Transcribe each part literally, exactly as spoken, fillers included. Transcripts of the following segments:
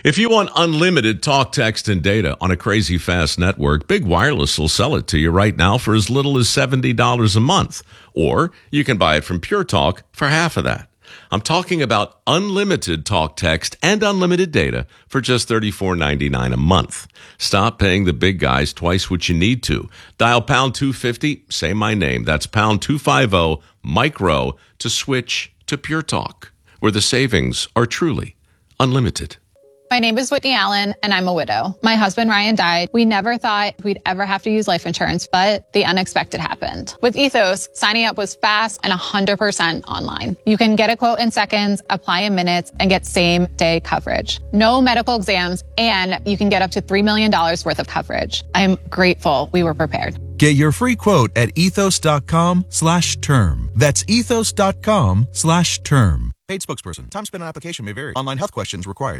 If you want unlimited talk, text, and data on a crazy fast network, Big Wireless will sell it to you right now for as little as seventy dollars a month. Or you can buy it from Pure Talk for half of that. I'm talking about unlimited talk, text, and unlimited data for just thirty-four ninety-nine a month. Stop paying the big guys twice what you need to. Dial pound two fifty, say my name. That's pound two fifty, micro, to switch to Pure Talk, where the savings are truly unlimited. My name is Whitney Allen, and I'm a widow. My husband, Ryan, died. We never thought we'd ever have to use life insurance, but the unexpected happened. With Ethos, signing up was fast and one hundred percent online. You can get a quote in seconds, apply in minutes, and get same-day coverage. No medical exams, and you can get up to three million dollars worth of coverage. I'm grateful we were prepared. Get your free quote at ethos.com slash term. That's ethos.com slash term. Paid spokesperson. Time spent on application may vary. Online health questions required.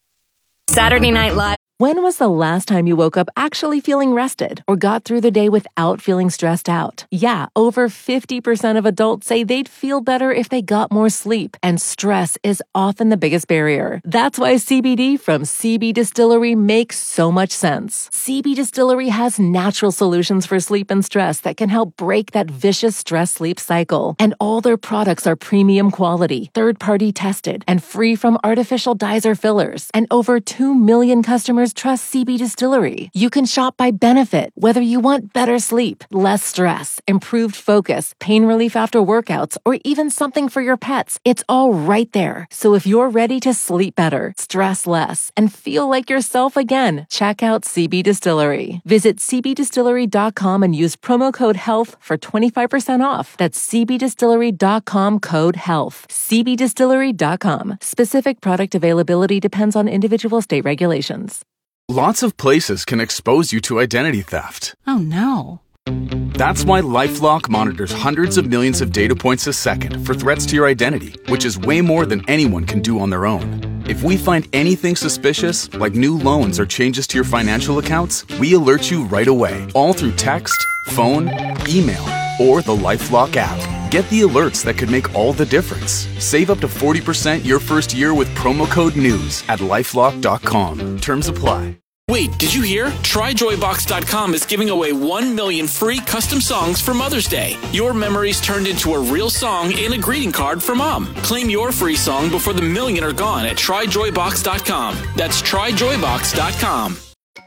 Saturday Night Live. When was the last time you woke up actually feeling rested or got through the day without feeling stressed out? Yeah, over fifty percent of adults say they'd feel better if they got more sleep, and stress is often the biggest barrier. That's why C B D from C B Distillery makes so much sense. C B Distillery has natural solutions for sleep and stress that can help break that vicious stress-sleep cycle. And all their products are premium quality, third-party tested, and free from artificial dyes or fillers. And over two million customers trust C B Distillery. You can shop by benefit, whether you want better sleep, less stress, improved focus, pain relief after workouts, or even something for your pets. It's all right there. So if you're ready to sleep better, stress less, and feel like yourself again, check out C B Distillery. Visit c b distillery dot com and use promo code HEALTH for twenty-five percent off. That's c b distillery dot com code HEALTH. c b distillery dot com. Specific product availability depends on individual state regulations. Lots of places can expose you to identity theft. Oh, no. That's why LifeLock monitors hundreds of millions of data points a second for threats to your identity, which is way more than anyone can do on their own. If we find anything suspicious, like new loans or changes to your financial accounts, we alert you right away, all through text, phone, email, or the LifeLock app. Get the alerts that could make all the difference. Save up to forty percent your first year with promo code NEWS at lifelock dot com. Terms apply. Wait, did you hear? Try joy box dot com is giving away one million free custom songs for Mother's Day. Your memories turned into a real song in a greeting card for Mom. Claim your free song before the million are gone at try joy box dot com. That's try joy box dot com.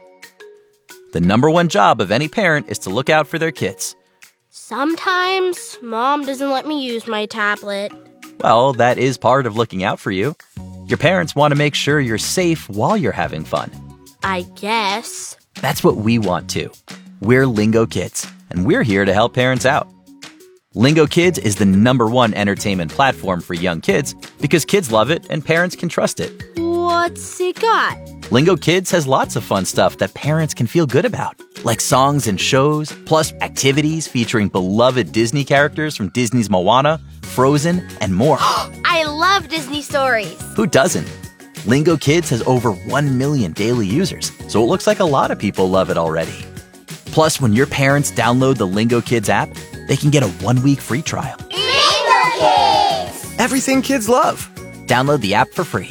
The number one job of any parent is to look out for their kids. Sometimes Mom doesn't let me use my tablet. Well, that is part of looking out for you. Your parents want to make sure you're safe while you're having fun. I guess. That's what we want too. We're Lingo Kids, and we're here to help parents out. Lingo Kids is the number one entertainment platform for young kids because kids love it and parents can trust it. What's it got? Lingo Kids has lots of fun stuff that parents can feel good about, like songs and shows, plus activities featuring beloved Disney characters from Disney's Moana, Frozen, and more. I love Disney stories. Who doesn't? Lingo Kids has over one million daily users, so it looks like a lot of people love it already. Plus, when your parents download the Lingo Kids app, they can get a one-week free trial. Lingo Kids! Everything kids love. Download the app for free.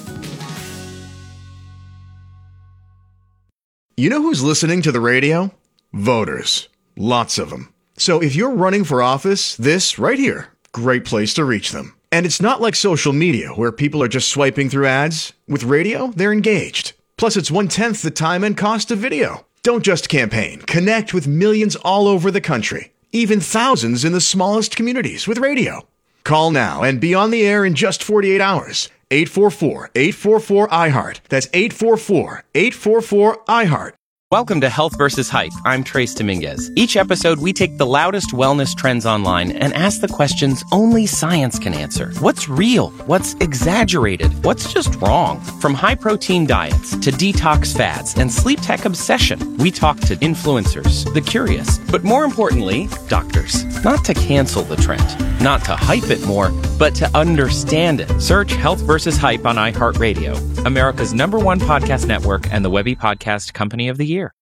You know who's listening to the radio? Voters. Lots of them. So if you're running for office, this right here, great place to reach them. And it's not like social media where people are just swiping through ads. With radio, they're engaged. Plus, it's one-tenth the time and cost of video. Don't just campaign. Connect with millions all over the country, even thousands in the smallest communities with radio. Call now and be on the air in just forty-eight hours. eight four four, eight four four, I heart. That's eight four four, eight four four, I heart. Welcome to Health versus Hype. I'm Trace Dominguez. Each episode, we take the loudest wellness trends online and ask the questions only science can answer. What's real? What's exaggerated? What's just wrong? From high-protein diets to detox fads and sleep tech obsession, we talk to influencers, the curious, but more importantly, doctors. Not to cancel the trend, not to hype it more, but to understand it. Search Health versus Hype on iHeartRadio, America's number one podcast network and the Webby Podcast Company of the Year.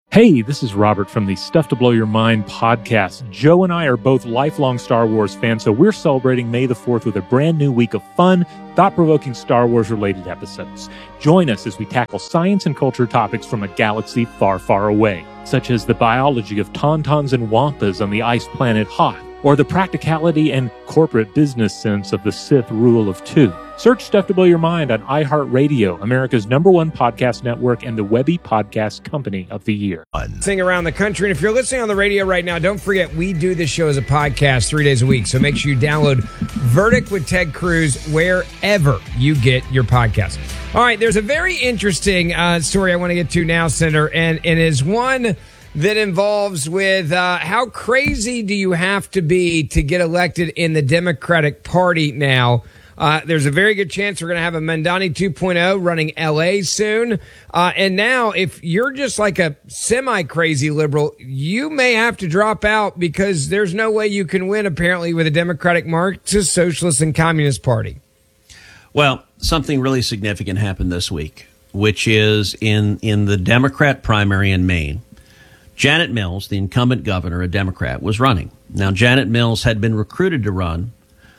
Hey, this is Robert from the Stuff to Blow Your Mind podcast. Joe and I are both lifelong Star Wars fans, so we're celebrating May the fourth with a brand new week of fun, thought-provoking Star Wars-related episodes. Join us as we tackle science and culture topics from a galaxy far, far away, such as the biology of tauntauns and wampas on the ice planet Hoth, or the practicality and corporate business sense of the Sith rule of two. Search Stuff to Blow Your Mind on iHeartRadio, America's number one podcast network and the Webby Podcast Company of the Year. Thing around the country. And if you're listening on the radio right now, don't forget we do this show as a podcast three days a week. So make sure you download Verdict with Ted Cruz wherever you get your podcast. All right, there's a very interesting uh, story I want to get to now, Senator, and it is one that involves with uh, how crazy do you have to be to get elected in the Democratic Party now? Uh, there's a very good chance we're going to have a Mamdani two point oh running L A soon. Uh, and now, if you're just like a semi-crazy liberal, you may have to drop out because there's no way you can win, apparently, with a Democratic Marxist, Socialist, and Communist Party. Well, something really significant happened this week, which is in, in the Democrat primary in Maine, Janet Mills, the incumbent governor, a Democrat, was running. Now, Janet Mills had been recruited to run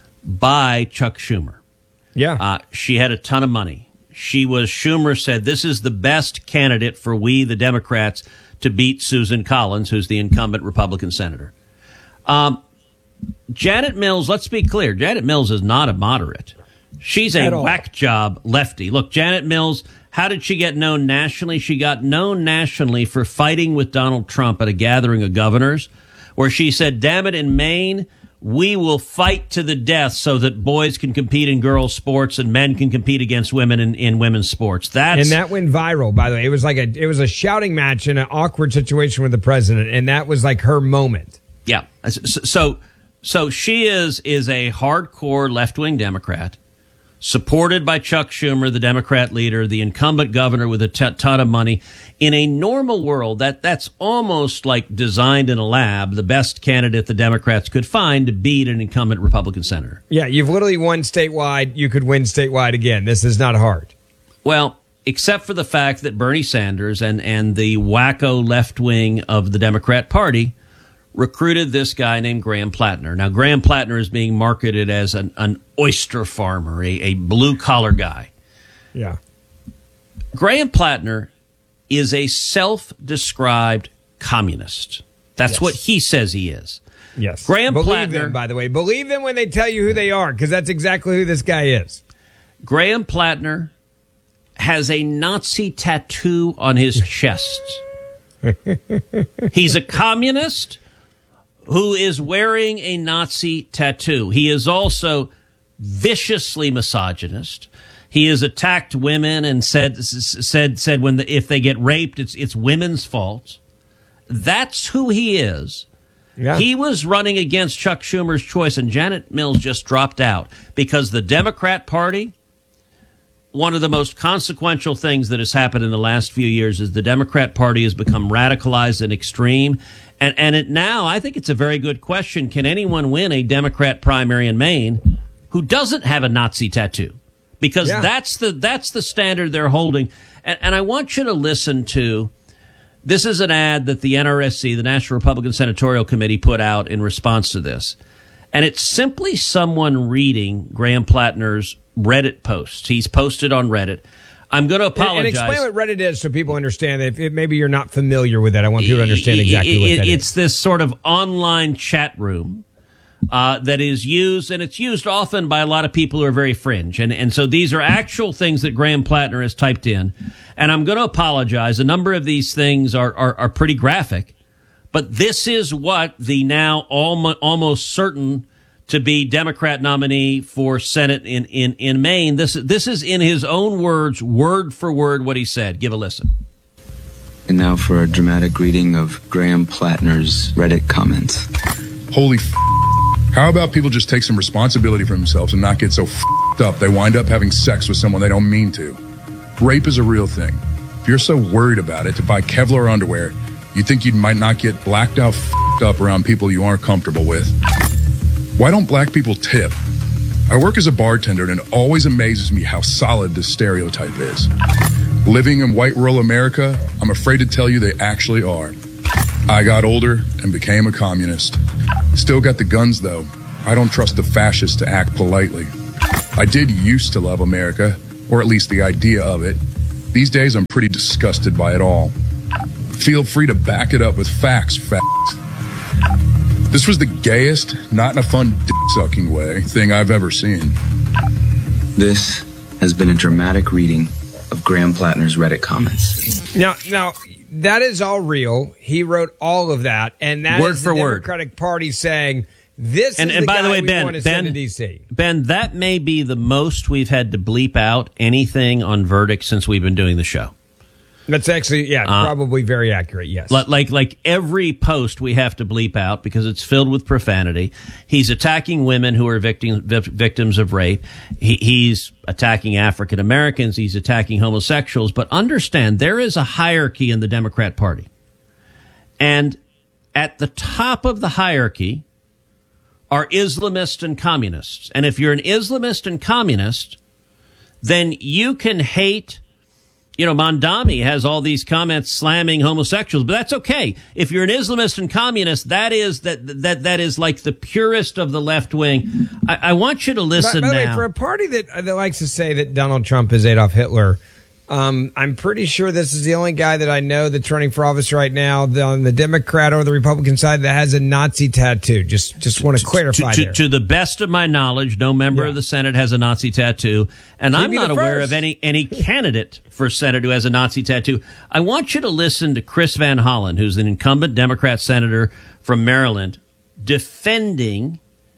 by Chuck Schumer. Yeah. Uh, she had a ton of money. She was, Schumer said, this is the best candidate for we, the Democrats, to beat Susan Collins, who's the incumbent Republican senator. Um, Janet Mills, let's be clear, Janet Mills is not a moderate. She's a whack job lefty. Look, Janet Mills, how did she get known nationally? She got known nationally for fighting with Donald Trump at a gathering of governors where she said, damn it, in Maine, we will fight to the death so that boys can compete in girls' sports and men can compete against women in, in women's sports. That's and that went viral, by the way. It was like a it was a shouting match in an awkward situation with the president, and that was like her moment. Yeah. So so she is is a hardcore left-wing Democrat, supported by Chuck Schumer, the Democrat leader, the incumbent governor with a t- ton of money. In a normal world, that that's almost like designed in a lab, the best candidate the Democrats could find to beat an incumbent Republican senator. Yeah, you've literally won statewide. You could win statewide again. This is not hard. Well, except for the fact that Bernie Sanders and, and the wacko left wing of the Democrat Party recruited this guy named Graham Plattner. Now, Graham Plattner is being marketed as an, an oyster farmer, a, a blue-collar guy. Yeah. Graham Plattner is a self-described communist. That's Yes. what he says he is. Yes. Graham Believe Plattner, them, by the way. Believe them when they tell you who they are, because that's exactly who this guy is. Graham Plattner has a Nazi tattoo on his chest. He's a communist who is wearing a Nazi tattoo. He is also viciously misogynist. He has attacked women and said said said when the, if they get raped, it's it's women's fault. That's who he is. Yeah. He was running against Chuck Schumer's choice, and Janet Mills just dropped out because the Democrat Party, one of the most consequential things that has happened in the last few years is the Democrat Party has become radicalized and extreme. And and it now, I think it's a very good question. Can anyone win a Democrat primary in Maine who doesn't have a Nazi tattoo? Because Yeah. that's the that's the standard they're holding. And, and I want you to listen to, this is an ad that the N R S C, the National Republican Senatorial Committee, put out in response to this. And it's simply someone reading Graham Plattner's Reddit post. He's posted on Reddit. I'm going to apologize. And, and explain what Reddit is so people understand. If, if maybe you're not familiar with that, I want people to understand exactly it, what it, that it's is. this sort of online chat room uh, that is used, and it's used often by a lot of people who are very fringe. And, and so these are actual things that Graham Plattner has typed in. And I'm going to apologize. A number of these things are, are, are pretty graphic. But this is what the now almo- almost certain to be Democrat nominee for Senate in, in, in Maine. This, this is in his own words, word for word, what he said. Give a listen. And now for a dramatic reading of Graham Plattner's Reddit comments. Holy f***. How about people just take some responsibility for themselves and not get so f***ed up they wind up having sex with someone they don't mean to? Rape is a real thing. If you're so worried about it to buy Kevlar underwear, you think you might not get blacked out f***ed up around people you aren't comfortable with. Why don't black people tip? I work as a bartender and it always amazes me how solid this stereotype is. Living in white rural America, I'm afraid to tell you they actually are. I got older and became a communist. Still got the guns, though. I don't trust the fascists to act politely. I did used to love America, or at least the idea of it. These days, I'm pretty disgusted by it all. Feel free to back it up with facts, facts. This was the gayest, not in a fun dick-sucking way, thing I've ever seen. This has been a dramatic reading of Graham Plattner's Reddit comments. Now, now that is all real. He wrote all of that, and that Word is for the word. Democratic Party saying this And, is and the by guy the way, we Ben, want to send to Ben, D C. Ben, that may be the most we've had to bleep out anything on Verdict since we've been doing the show. That's actually, yeah, Uh, probably very accurate, yes. Like, like like every post we have to bleep out because it's filled with profanity. He's attacking women who are victim, vic- victims of rape. He, he's attacking African Americans. He's attacking homosexuals. But understand, there is a hierarchy in the Democrat Party. And at the top of the hierarchy are Islamists and communists. And if you're an Islamist and communist, then you can hate. You know, Mondami has all these comments slamming homosexuals, but that's okay. If you're an Islamist and communist, that is that that that is like the purest of the left wing. I, I want you to listen by, by the now. way, for a party that, that likes to say that Donald Trump is Adolf Hitler, um, I'm pretty sure this is the only guy that I know that's running for office right now the, on the Democrat or the Republican side that has a Nazi tattoo. Just just want to clarify to, there. to, to the best of my knowledge, no member Yeah. of the Senate has a Nazi tattoo, and He'd I'm be not the aware first. of any any candidate for Senate who has a Nazi tattoo. I want you to listen to Chris Van Hollen, who's an incumbent Democrat senator from Maryland, defending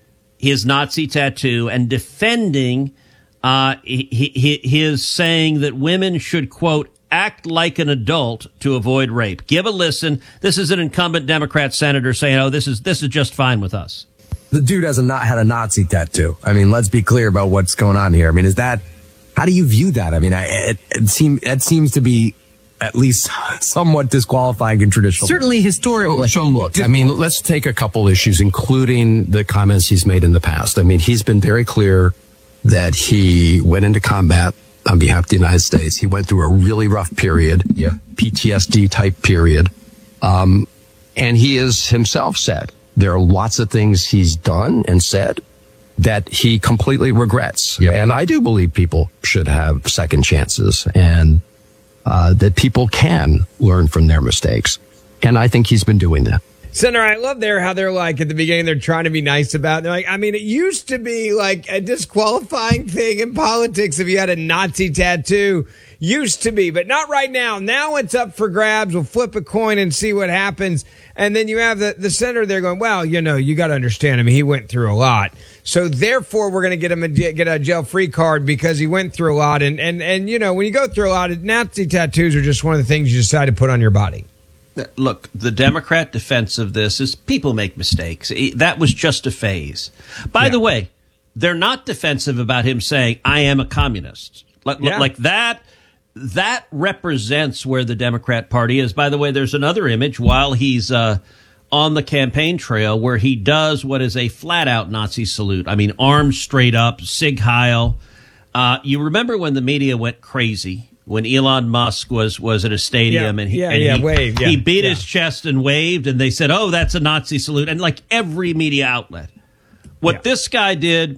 his Nazi tattoo and defending uh, he, he, his saying that women should, quote, act like an adult to avoid rape. Give a listen. This is an incumbent Democrat senator saying, oh, this is this is just fine with us. The dude has a not had a Nazi tattoo. I mean, let's be clear about what's going on here. I mean, is that, how do you view that? I mean, I, it, it seem, it seems to be at least somewhat disqualifying in traditional. Certainly historical. So look, I mean, let's take a couple issues, including the comments he's made in the past. I mean, he's been very clear that he went into combat on behalf of the United States. He went through a really rough period, yeah. P T S D type period. Um, and he has himself said there are lots of things he's done and said that he completely regrets. Yep. And I do believe people should have second chances and uh, that people can learn from their mistakes. And I think he's been doing that. Senator, I love there how they're like at the beginning, they're trying to be nice about it. They're like, I mean, it used to be like a disqualifying thing in politics if you had a Nazi tattoo. Used to be, but not right now. Now it's up for grabs. We'll flip a coin and see what happens. And then you have the, the senator there going, well, you know, you got to understand him. He went through a lot. So therefore, we're going to get him a, get a jail-free card because he went through a lot. And, and, and, you know, when you go through a lot, Nazi tattoos are just one of the things you decide to put on your body. Look, the Democrat defense of this is people make mistakes. That was just a phase. By yeah. the way, they're not defensive about him saying, I am a communist. Like, yeah. like that, that represents where the Democrat Party is. By the way, there's another image while he's uh, on the campaign trail where he does what is a flat-out Nazi salute. I mean, arms straight up, Sieg Heil. Uh, you remember when the media went crazy? When Elon Musk was, was at a stadium yeah, and he, yeah, and yeah, he, waved, yeah, he beat yeah. his chest and waved and they said, oh, that's a Nazi salute. And like every media outlet. What yeah. this guy did,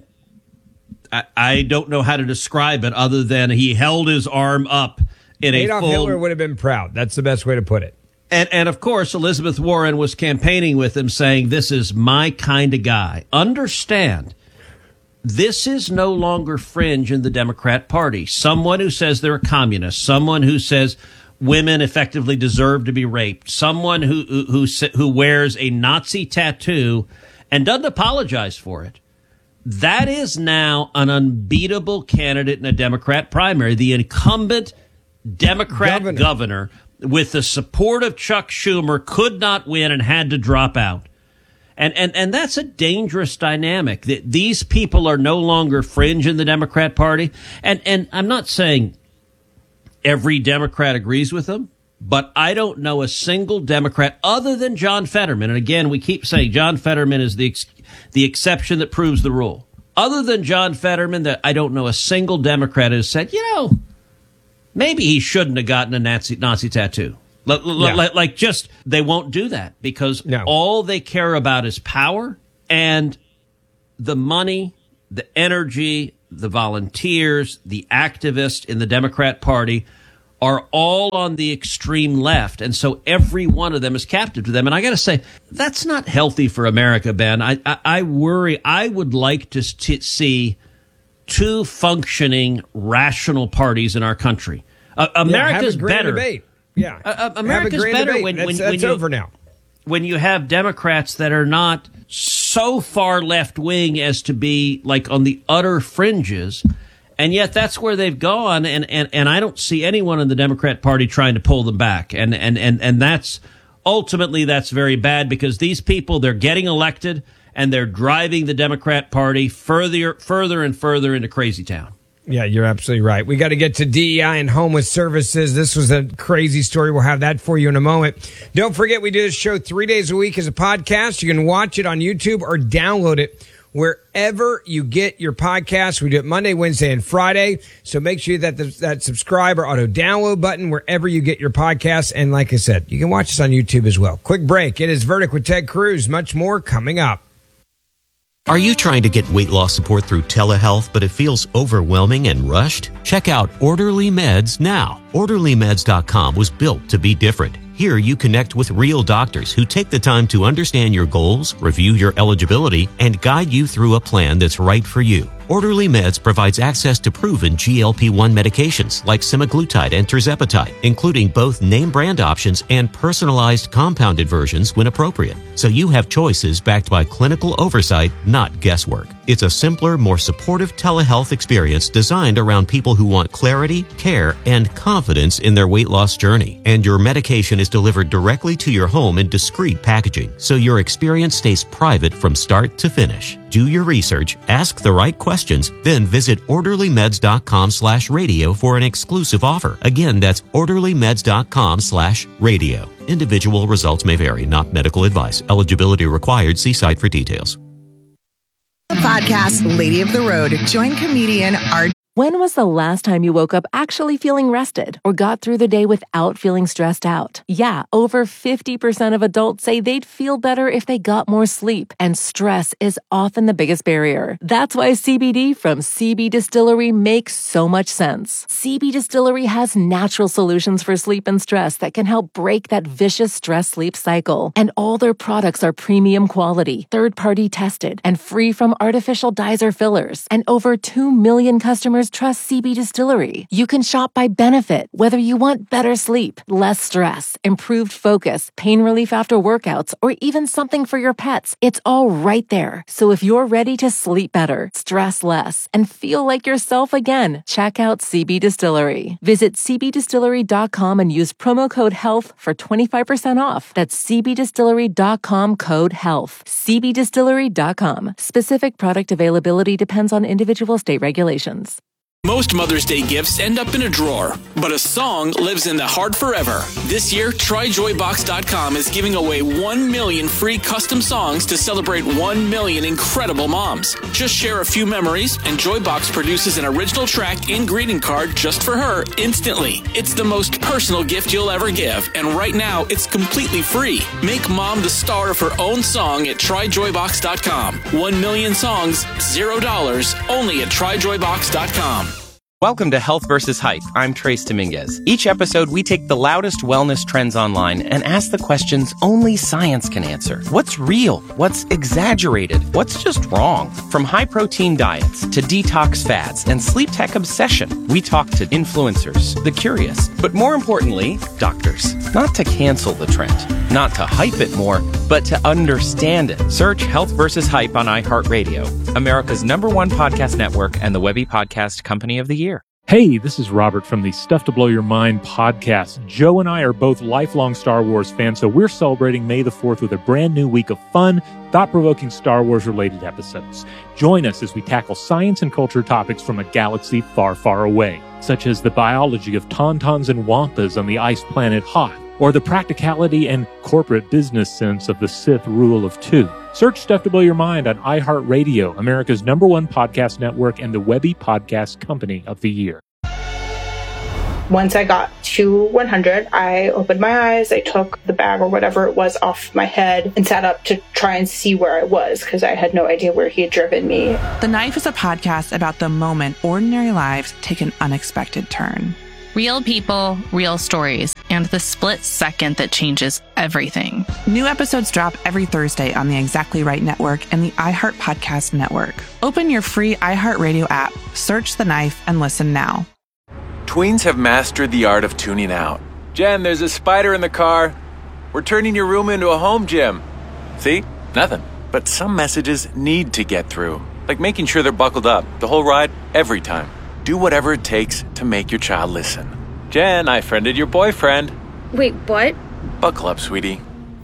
I, I don't know how to describe it other than he held his arm up in Adolf a full... Hitler would have been proud. That's the best way to put it. And, and of course, Elizabeth Warren was campaigning with him saying, this is my kind of guy. Understand. This is no longer fringe in the Democrat Party. Someone who says they're a communist, someone who says women effectively deserve to be raped, someone who who who, who wears a Nazi tattoo and doesn't apologize for it. That is now an unbeatable candidate in a Democrat primary. The incumbent Democrat governor, governor with the support of Chuck Schumer could not win and had to drop out. And, and and that's a dangerous dynamic. That these people are no longer fringe in the Democrat Party. And and I'm not saying every Democrat agrees with them, but I don't know a single Democrat other than John Fetterman. And again, we keep saying John Fetterman is the ex- the exception that proves the rule. Other than John Fetterman, that I don't know a single Democrat who said, you know, maybe he shouldn't have gotten a Nazi Nazi tattoo. L- l- Yeah. like, like, just they won't do that because No. all they care about is power and the money, the energy, the volunteers, the activists in the Democrat Party are all on the extreme left. And so every one of them is captive to them. And I got to say, that's not healthy for America, Ben. I, I, I worry. I would like to t- see two functioning, rational parties in our country. Uh, America's yeah, have a great better. Debate. Yeah, Uh, America's have a great better debate. when, that's, when, that's when you, over now. when you have Democrats that are not so far left wing as to be like on the utter fringes. And yet that's where they've gone. And, and, and I don't see anyone in the Democrat Party trying to pull them back. And, and, and, and that's ultimately that's very bad because these people, they're getting elected and they're driving the Democrat Party further, further and further into crazy town. Yeah, you're absolutely right. We got to get to D E I and homeless services. This was a crazy story. We'll have that for you in a moment. Don't forget, we do this show three days a week as a podcast. You can watch it on YouTube or download it wherever you get your podcasts. We do it Monday, Wednesday, and Friday. So make sure that the, that subscribe or auto download button wherever you get your podcasts. And like I said, you can watch us on YouTube as well. Quick break. It is Verdict with Ted Cruz. Much more coming up. Are you trying to get weight loss support through telehealth, but it feels overwhelming and rushed? Check out Orderly Meds now. Orderly Meds dot com was built to be different. Here you connect with real doctors who take the time to understand your goals, review your eligibility, and guide you through a plan that's right for you. Orderly Meds provides access to proven G L P one medications like semaglutide and tirzepatide, including both name brand options and personalized compounded versions when appropriate. So you have choices backed by clinical oversight, not guesswork. It's a simpler, more supportive telehealth experience designed around people who want clarity, care, and confidence in their weight loss journey. And your medication is delivered directly to your home in discreet packaging, so your experience stays private from start to finish. Do your research, ask the right questions, then visit orderly meds dot com slash radio for an exclusive offer. Again, that's orderly meds dot com slash radio. Individual results may vary, not medical advice. Eligibility required. See site for details. Podcast Lady of the Road. Join comedian R. When was the last time you woke up actually feeling rested or got through the day without feeling stressed out? Yeah, over fifty percent of adults say they'd feel better if they got more sleep, and stress is often the biggest barrier. That's why C B D from C B Distillery makes so much sense. C B Distillery has natural solutions for sleep and stress that can help break that vicious stress-sleep cycle. And all their products are premium quality, third-party tested, and free from artificial dyes or fillers. And over two million customers trust C B Distillery. You can shop by benefit, whether you want better sleep, less stress, improved focus, pain relief after workouts, or even something for your pets. It's all right there. So if you're ready to sleep better, stress less, and feel like yourself again, check out C B Distillery. Visit c b distillery dot com and use promo code HEALTH for twenty-five percent off. That's c b distillery dot com code HEALTH. c b distillery dot com. Specific product availability depends on individual state regulations. Most Mother's Day gifts end up in a drawer, but a song lives in the heart forever. This year, try joy box dot com is giving away one million free custom songs to celebrate one million incredible moms. Just share a few memories, and Joybox produces an original track and greeting card just for her instantly. It's the most personal gift you'll ever give, and right now, it's completely free. Make mom the star of her own song at try joy box dot com. One million songs, zero dollars, only at try joy box dot com. Welcome to Health versus Hype. I'm Trace Dominguez. Each episode, we take the loudest wellness trends online and ask the questions only science can answer. What's real? What's exaggerated? What's just wrong? From high-protein diets to detox fads and sleep tech obsession, we talk to influencers, the curious, but more importantly, doctors. Not to cancel the trend, not to hype it more, but to understand it. Search Health versus Hype on iHeartRadio, America's number one podcast network and the Webby Podcast Company of the Year. Hey, this is Robert from the Stuff to Blow Your Mind podcast. Joe and I are both lifelong Star Wars fans, so we're celebrating May the fourth with a brand new week of fun, thought-provoking Star Wars-related episodes. Join us as we tackle science and culture topics from a galaxy far, far away, such as the biology of tauntauns and wampas on the ice planet Hoth, or the practicality and corporate business sense of the Sith rule of two. Search Stuff to Blow Your Mind on iHeartRadio, America's number one podcast network and the Webby Podcast Company of the Year. Once I got to one hundred, I opened my eyes, I took the bag or whatever it was off my head and sat up to try and see where I was because I had no idea where he had driven me. The Knife is a podcast about the moment ordinary lives take an unexpected turn. Real people, real stories, and the split second that changes everything. New episodes drop every Thursday on the Exactly Right Network and the iHeart Podcast Network. Open your free iHeartRadio app, search The Knife, and listen now. Tweens have mastered the art of tuning out. Jen, there's a spider in the car. We're turning your room into a home gym. See? Nothing. But some messages need to get through. Like making sure they're buckled up the whole ride, every time. Do whatever it takes to make your child listen. Jen, I friended your boyfriend. Wait, what? Buckle up, sweetie.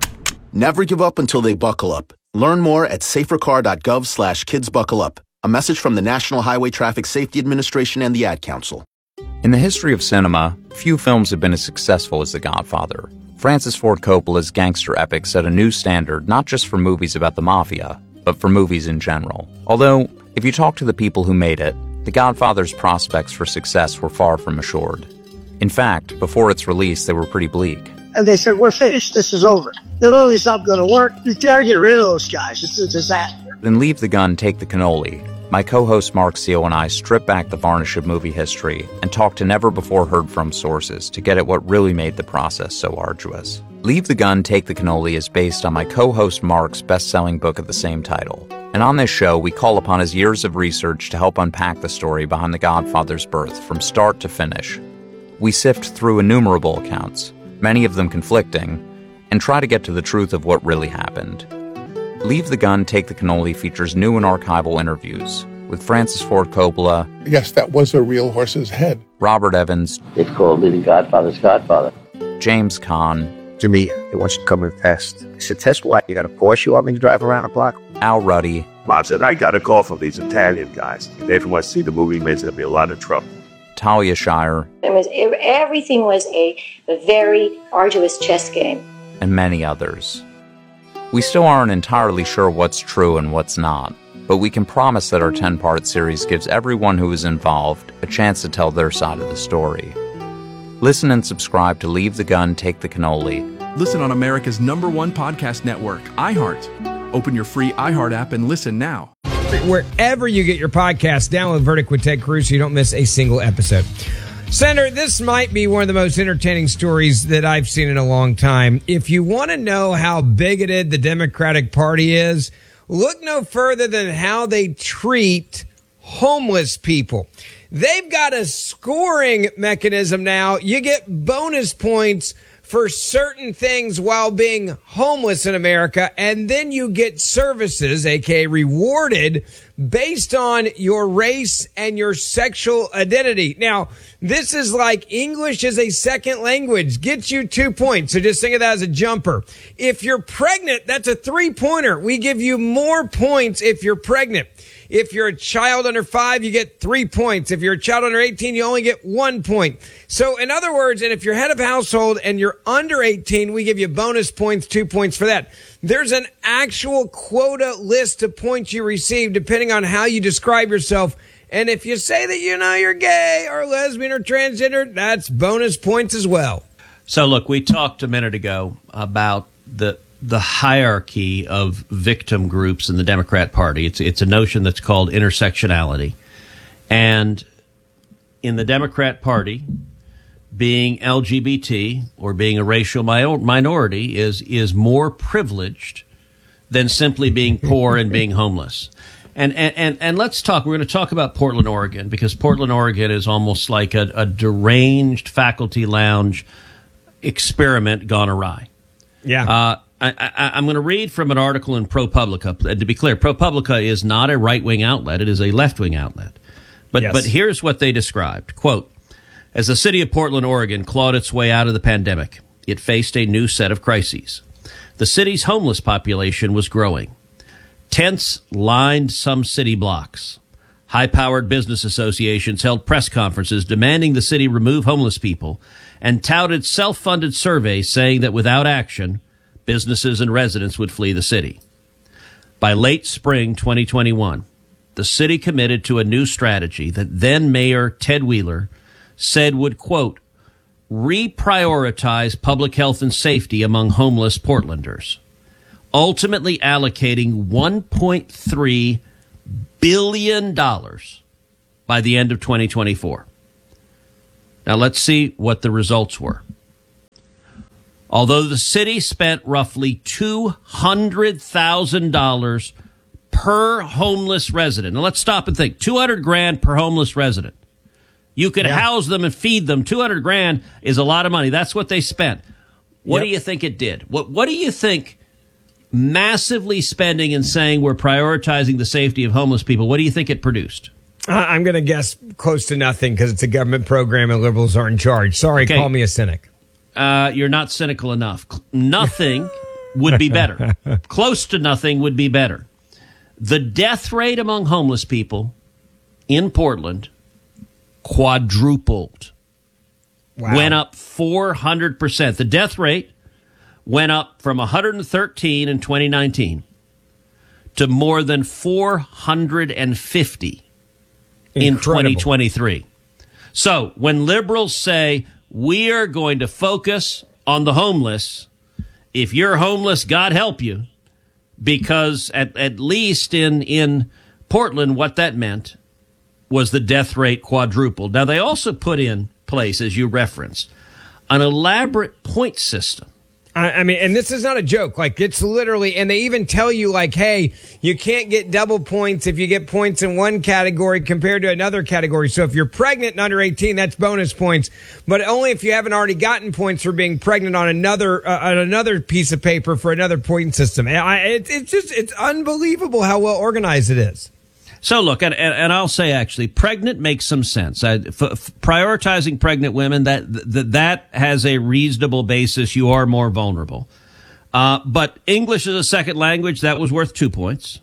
Never give up until they buckle up. Learn more at safercar.gov slash kids buckle up. A message from the National Highway Traffic Safety Administration and the Ad Council. In the history of cinema, few films have been as successful as The Godfather. Francis Ford Coppola's gangster epic set a new standard not just for movies about the mafia, but for movies in general. Although, if you talk to the people who made it, The Godfather's prospects for success were far from assured. In fact, before its release, they were pretty bleak. And they said, we're finished, this is over. The movie's not going to work. You gotta get rid of those guys. It's a disaster. Then Leave the Gun, Take the Cannoli. My co-host Mark Seal and I strip back the varnish of movie history and talk to never-before-heard-from sources to get at what really made the process so arduous. Leave the Gun, Take the Cannoli is based on my co-host Mark's best-selling book of the same title. And on this show, we call upon his years of research to help unpack the story behind The Godfather's birth from start to finish. We sift through innumerable accounts, many of them conflicting, and try to get to the truth of what really happened. Leave the Gun, Take the Cannoli features new and archival interviews with Francis Ford Coppola. Yes, that was a real horse's head. Robert Evans. It's called Living Godfather's Godfather. James Caan. To me, they want you to come and test. I said, test what? You got a Porsche you want me to drive around the block? Al Ruddy. Mom said, I got a call from these Italian guys. If they want to see the movie, there's going to be a lot of trouble. Talia Shire. It was, everything was a, a very arduous chess game. And many others. We still aren't entirely sure what's true and what's not, but we can promise that our ten-part series gives everyone who is involved a chance to tell their side of the story. Listen and subscribe to Leave the Gun, Take the Cannoli. Listen on America's number one podcast network, iHeart. Open your free iHeart app and listen now. Wherever you get your podcast, download Verdict with Ted Cruz so you don't miss a single episode. Senator, this might be one of the most entertaining stories that I've seen in a long time. If you want to know how bigoted the Democratic Party is, look no further than how they treat homeless people. They've got a scoring mechanism now. You get bonus points for certain things while being homeless in America, and then you get services, aka rewarded, based on your race and your sexual identity. Now, this is like English as a second language. Gets you two points. So just think of that as a jumper. If you're pregnant, that's a three-pointer. We give you more points if you're pregnant. If you're a child under five, you get three points. If you're a child under eighteen, you only get one point. So in other words, and if you're head of household and you're under eighteen, we give you bonus points, two points for that. There's an actual quota list of points you receive depending on how you describe yourself. And if you say that, you know, you're gay or lesbian or transgender, that's bonus points as well. So look, we talked a minute ago about the the hierarchy of victim groups in the Democrat Party. It's it's a notion that's called intersectionality. And in the Democrat Party, being L G B T or being a racial mi- minority is is more privileged than simply being poor and being homeless. And, and, and, and let's talk, we're going to talk about Portland, Oregon, because Portland, Oregon is almost like a, a deranged faculty lounge experiment gone awry. Yeah. Uh, I, I, I'm going to read from an article in ProPublica. And to be clear, ProPublica is not a right-wing outlet. It is a left-wing outlet. But yes. But here's what they described. Quote, as the city of Portland, Oregon clawed its way out of the pandemic, it faced a new set of crises. The city's homeless population was growing. Tents lined some city blocks. High-powered business associations held press conferences demanding the city remove homeless people and touted self-funded surveys saying that without action, businesses and residents would flee the city. By late spring twenty twenty-one, the city committed to a new strategy that then Mayor Ted Wheeler said would, quote, reprioritize public health and safety among homeless Portlanders, ultimately allocating one point three billion dollars by the end of twenty twenty-four. Now let's see what the results were. Although the city spent roughly two hundred thousand dollars per homeless resident. Now let's stop and think. two hundred grand per homeless resident. You could yeah. house them and feed them. two hundred grand is a lot of money. That's what they spent. What yep. do you think it did? What What do you think massively spending and saying we're prioritizing the safety of homeless people, what do you think it produced? Uh, I'm going to guess close to nothing because it's a government program and liberals are in charge. Sorry, okay. Call me a cynic. Uh, you're not cynical enough. Nothing would be better. Close to nothing would be better. The death rate among homeless people in Portland quadrupled. Wow. Went up four hundred percent. The death rate went up from one hundred thirteen in twenty nineteen to more than four hundred fifty in twenty twenty-three. So when liberals say we are going to focus on the homeless, if you're homeless, God help you, because at, at least in, in Portland, what that meant was the death rate quadrupled. Now, they also put in place, as you referenced, an elaborate point system. I, I mean, and this is not a joke. Like, it's literally, and they even tell you, like, hey, you can't get double points if you get points in one category compared to another category. So if you're pregnant and under eighteen, that's bonus points, but only if you haven't already gotten points for being pregnant on another uh, on another piece of paper for another point system. I, it, it's just, it's unbelievable how well organized it is. So look, and, and I'll say actually, pregnant makes some sense. I, f- f- prioritizing pregnant women, that, that that has a reasonable basis. You are more vulnerable. Uh, but English as a second language, that was worth two points.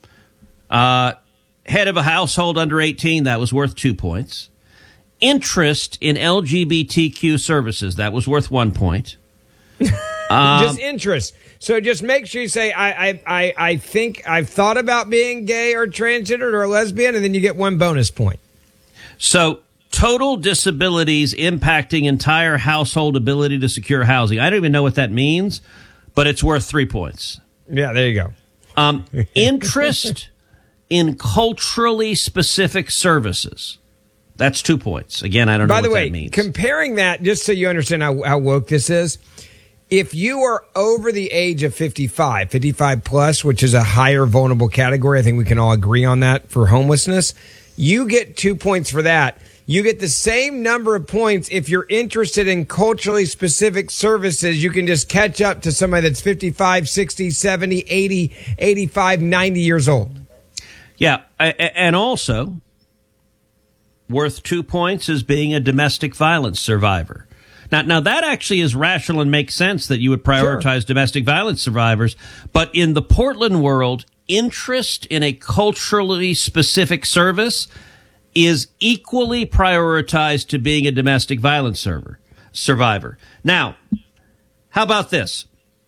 Uh, head of a household under eighteen, that was worth two points. Interest in L G B T Q services, that was worth one point. Um, just interest. So just make sure you say, I, I, I, I think I've thought about being gay or transgendered or a lesbian, and then you get one bonus point. So total disabilities impacting entire household ability to secure housing. I don't even know what that means, but it's worth three points. Yeah, there you go. Um, interest in culturally specific services. That's two points. Again, I don't know By the what way, that means. Comparing that, just so you understand how, how woke this is, if you are over the age of fifty-five, fifty-five plus, which is a higher vulnerable category, I think we can all agree on that for homelessness, you get two points for that. You get the same number of points if you're interested in culturally specific services. You can just catch up to somebody that's fifty-five, sixty, seventy, eighty, eighty-five, ninety years old. Yeah, and also worth two points is being a domestic violence survivor. Now, now that actually is rational and makes sense that you would prioritize sure. domestic violence survivors. But in the Portland world, interest in a culturally specific service is equally prioritized to being a domestic violence server, survivor. Now, how about this?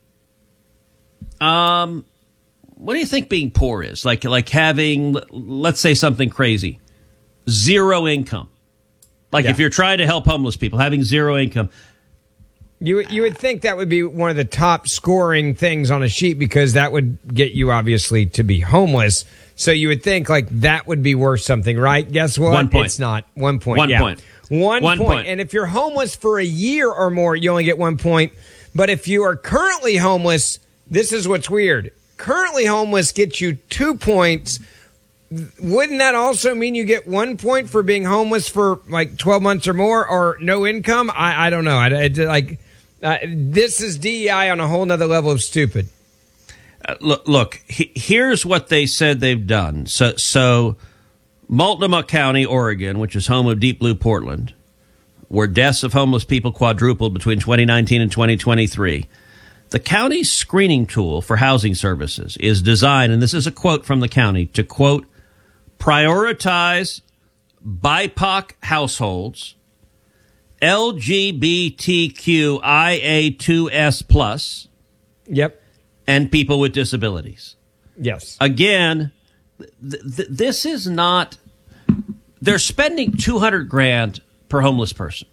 Um, what do you think being poor is? Like, like having, let's say something crazy, zero income. Like yeah. if you're trying to help homeless people, having zero income. You, you would think that would be one of the top scoring things on a sheet because that would get you, obviously, to be homeless. So you would think, like, that would be worth something, right? Guess what? One point. It's not. One point. One yeah. point. One, one point. point. And if you're homeless for a year or more, you only get one point. But if you are currently homeless, this is what's weird. Currently homeless gets you two points. Wouldn't that also mean you get one point for being homeless for like twelve months or more or no income? I, I don't know. I, I like uh, this is D E I on a whole nother level of stupid. Uh, look, look he, here's what they said they've done. So, so Multnomah County, Oregon, which is home of Deep Blue Portland, where deaths of homeless people quadrupled between twenty nineteen and twenty twenty-three. The county's screening tool for housing services is designed, and this is a quote from the county, to quote, prioritize B I P O C households, L G B T Q I A two S plus, yep, and people with disabilities. Yes. Again, th- th- this is not. They're spending two hundred grand per homeless person.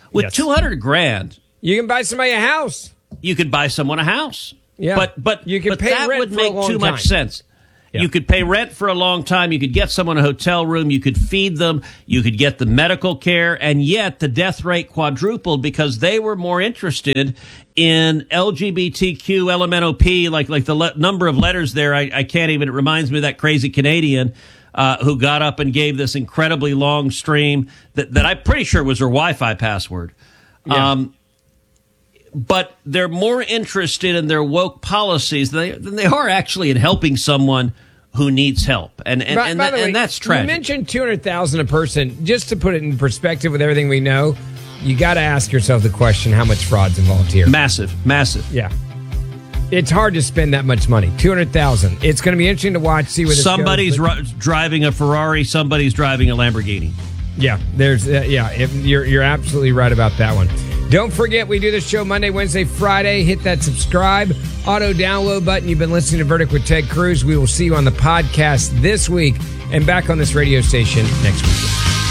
With Yes. two hundred grand, you can buy somebody a house. You could buy someone a house. Yeah. But but You can but pay that rent would for a make long too time. much sense. Yeah. You could pay rent for a long time. You could get someone a hotel room. You could feed them. You could get the medical care. And yet the death rate quadrupled because they were more interested in L G B T Q, L M N O P, like, like the le- number of letters there. I, I can't even, it reminds me of that crazy Canadian uh, who got up and gave this incredibly long stream that, that I'm pretty sure was her Wi-Fi password. Yeah. Um, but they're more interested in their woke policies than they, than they are actually in helping someone who needs help. And and, By, and, by the that, way, and that's tragic. You mentioned two hundred thousand dollars a person. Just to put it in perspective with everything we know, you got to ask yourself the question, how much fraud's involved here? Massive, massive. Yeah. It's hard to spend that much money. two hundred thousand dollars. It's going to be interesting to watch, see where this Somebody's goes. ri- driving a Ferrari, somebody's driving a Lamborghini. Yeah, there's uh, yeah, if you're you're absolutely right about that one. Don't forget, we do this show Monday, Wednesday, Friday. Hit that subscribe, auto download button. You've been listening to Verdict with Ted Cruz. We will see you on the podcast this week and back on this radio station next week.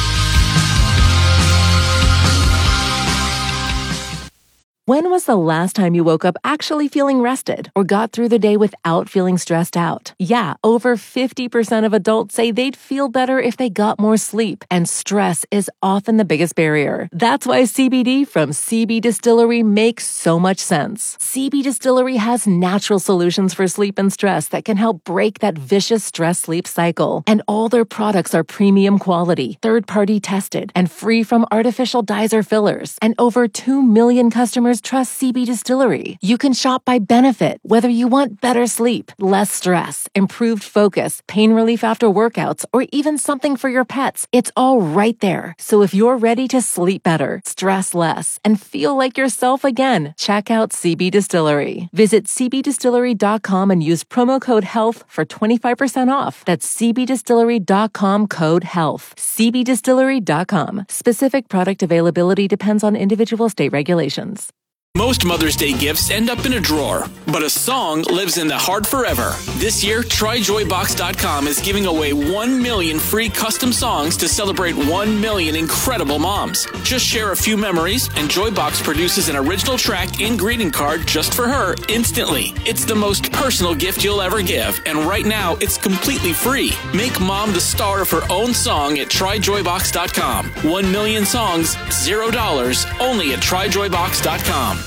When was the last time you woke up actually feeling rested or got through the day without feeling stressed out? Yeah, over fifty percent of adults say they'd feel better if they got more sleep, and stress is often the biggest barrier. That's why C B D from C B Distillery makes so much sense. C B Distillery has natural solutions for sleep and stress that can help break that vicious stress-sleep cycle. And all their products are premium quality, third-party tested, and free from artificial dyes or fillers. And over two million customers trust C B Distillery. You can shop by benefit, whether you want better sleep, less stress, improved focus, pain relief after workouts, or even something for your pets. It's all right there. So if you're ready to sleep better, stress less, and feel like yourself again, check out C B Distillery. Visit c b distillery dot com and use promo code HEALTH for twenty-five percent off. That's c b distillery dot com code HEALTH. c b distillery dot com. Specific product availability depends on individual state regulations. Most Mother's Day gifts end up in a drawer, but a song lives in the heart forever. This year, try joy box dot com is giving away one million free custom songs to celebrate one million incredible moms. Just share a few memories, and Joybox produces an original track and greeting card just for her instantly. It's the most personal gift you'll ever give, and right now, it's completely free. Make mom the star of her own song at try joy box dot com. One million songs, zero dollars, only at try joy box dot com.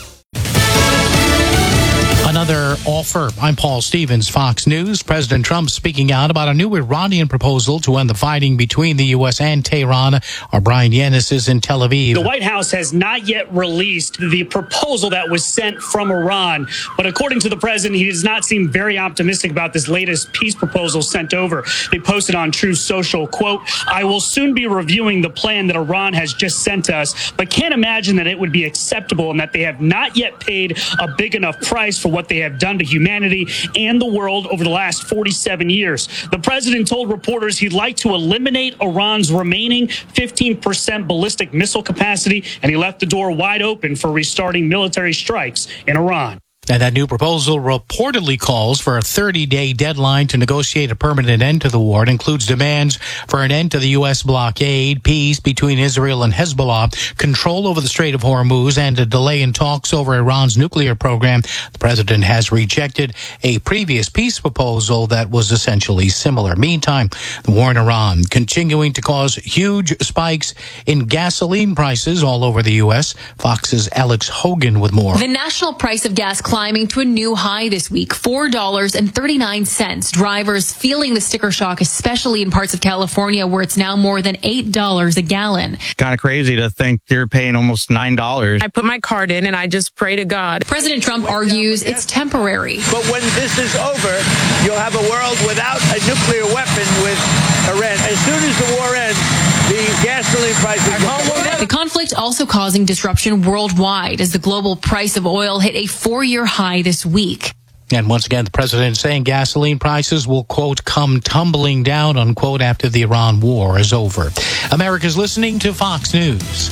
Another offer. I'm Paul Stevens, Fox News. President Trump speaking out about a new Iranian proposal to end the fighting between the U S and Tehran. Our Brian Yanis is in Tel Aviv. The White House has not yet released the proposal that was sent from Iran, but according to the president, he does not seem very optimistic about this latest peace proposal sent over. They posted on Truth Social, quote, "I will soon be reviewing the plan that Iran has just sent us, but can't imagine that it would be acceptable and that they have not yet paid a big enough price for what they have done to humanity and the world over the last forty-seven years. The president told reporters he'd like to eliminate Iran's remaining fifteen percent ballistic missile capacity, and he left the door wide open for restarting military strikes in Iran. And that new proposal reportedly calls for a thirty-day deadline to negotiate a permanent end to the war. It includes demands for an end to the U S blockade, peace between Israel and Hezbollah, control over the Strait of Hormuz, and a delay in talks over Iran's nuclear program. The president has rejected a previous peace proposal that was essentially similar. Meantime, the war in Iran continuing to cause huge spikes in gasoline prices all over the U S. Fox's Alex Hogan with more. The national price of gas climbing to a new high this week, four dollars and thirty-nine cents. Drivers feeling the sticker shock, especially in parts of California where it's now more than eight dollars a gallon. Kind of crazy to think you're paying almost nine dollars. I put my card in and I just pray to God. President Trump argues it's temporary. But when this is over, you'll have a world without a nuclear weapon with Iran. As soon as the war ends, the gasoline prices will The conflict also causing disruption worldwide as the global price of oil hit a four-year high this week. And once again, the president saying gasoline prices will, quote, come tumbling down, unquote, after the Iran war is over. America's listening to Fox News.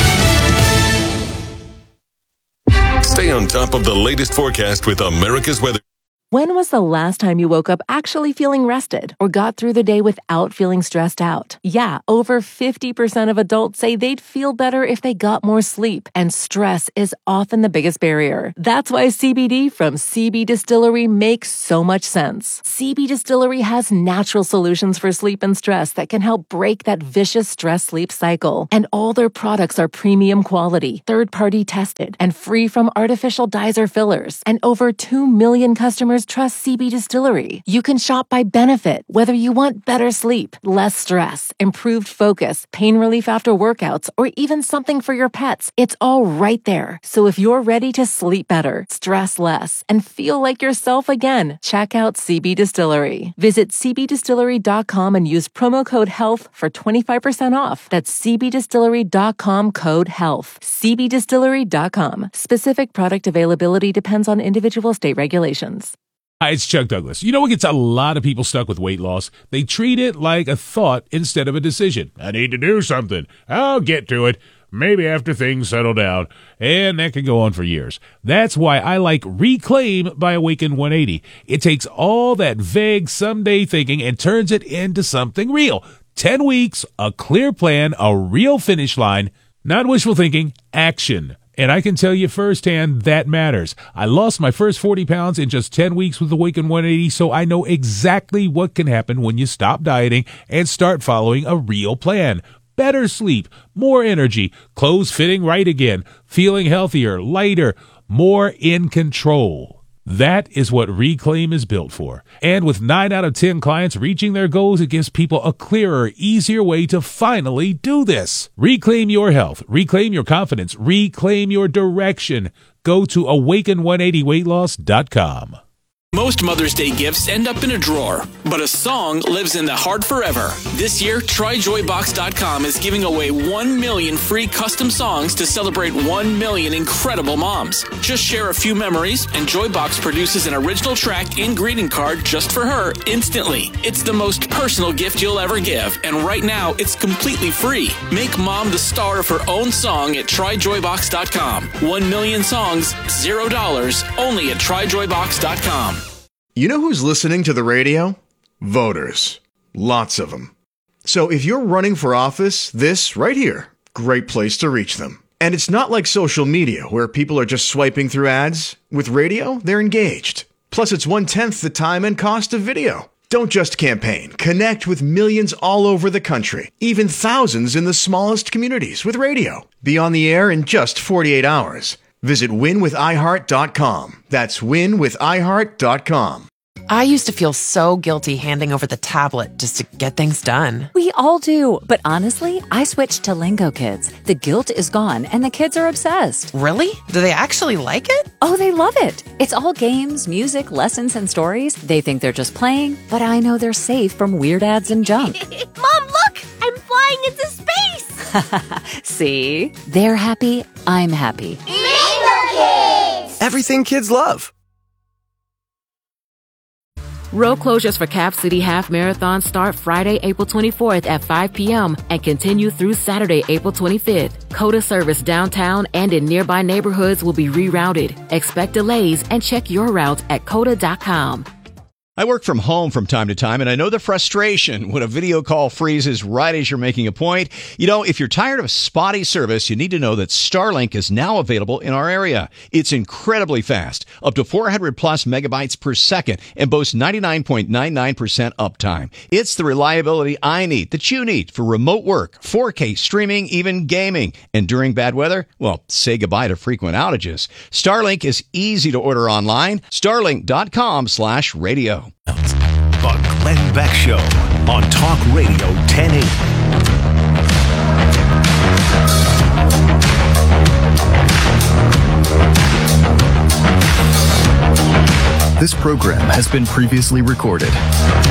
Stay on top of the latest forecast with America's Weather. When was the last time you woke up actually feeling rested or got through the day without feeling stressed out? Yeah, over fifty percent of adults say they'd feel better if they got more sleep, and stress is often the biggest barrier. That's why C B D from C B Distillery makes so much sense. C B Distillery has natural solutions for sleep and stress that can help break that vicious stress-sleep cycle. And all their products are premium quality, third-party tested, and free from artificial dyes or fillers. And over two million customers trust C B Distillery. You can shop by benefit, whether you want better sleep, less stress, improved focus, pain relief after workouts, or even something for your pets. It's all right there. So if you're ready to sleep better, stress less, and feel like yourself again, check out C B Distillery. Visit c b distillery dot com and use promo code HEALTH for twenty-five percent off. That's c b distillery dot com code HEALTH. c b distillery dot com. Specific product availability depends on individual state regulations. Hi, it's Chuck Douglas. You know what gets a lot of people stuck with weight loss? They treat it like a thought instead of a decision. I need to do something. I'll get to it. Maybe after things settle down. And that can go on for years. That's why I like Reclaim by Awaken one eighty. It takes all that vague someday thinking and turns it into something real. Ten weeks, a clear plan, a real finish line. Not wishful thinking, action. And I can tell you firsthand that matters. I lost my first forty pounds in just ten weeks with Awaken one eighty, so I know exactly what can happen when you stop dieting and start following a real plan. Better sleep, more energy, clothes fitting right again, feeling healthier, lighter, more in control. That is what Reclaim is built for. And with nine out of ten clients reaching their goals, it gives people a clearer, easier way to finally do this. Reclaim your health. Reclaim your confidence. Reclaim your direction. Go to awaken one eighty weight loss dot com. Most Mother's Day gifts end up in a drawer, but a song lives in the heart forever. This year, try joy box dot com is giving away one million free custom songs to celebrate one million incredible moms. Just share a few memories, and Joybox produces an original track and greeting card just for her instantly. It's the most personal gift you'll ever give, and right now, it's completely free. Make mom the star of her own song at try joy box dot com. One million songs, zero dollars, only at try joy box dot com. You know who's listening to the radio? Voters. Lots of them. So if you're running for office, this right here, great place to reach them. And it's not like social media where people are just swiping through ads. With radio, they're engaged. Plus, it's one-tenth the time and cost of video. Don't just campaign. Connect with millions all over the country, even thousands in the smallest communities with radio. Be on the air in just forty-eight hours. Visit win with i heart dot com. That's win with i heart dot com. I used to feel so guilty handing over the tablet just to get things done. We all do. But honestly, I switched to Lingo Kids. The guilt is gone and the kids are obsessed. Really? Do they actually like it? Oh, they love it. It's all games, music, lessons, and stories. They think they're just playing, but I know they're safe from weird ads and junk. Mom, look! I'm flying into space! See? They're happy. I'm happy. Lingo Kids! Everything kids love. Road closures for Cap City Half Marathon start Friday, April twenty-fourth at five p.m. and continue through Saturday, April twenty-fifth. COTA service downtown and in nearby neighborhoods will be rerouted. Expect delays and check your route at cota dot com. I work from home from time to time, and I know the frustration when a video call freezes right as you're making a point. You know, if you're tired of spotty service, you need to know that Starlink is now available in our area. It's incredibly fast, up to four hundred plus megabytes per second, and boasts ninety-nine point nine nine percent uptime. It's the reliability I need, that you need, for remote work, four K streaming, even gaming. And during bad weather, well, say goodbye to frequent outages. Starlink is easy to order online. Starlink dot com slash radio. The Glenn Beck Show on Talk Radio ten eighty. This program has been previously recorded.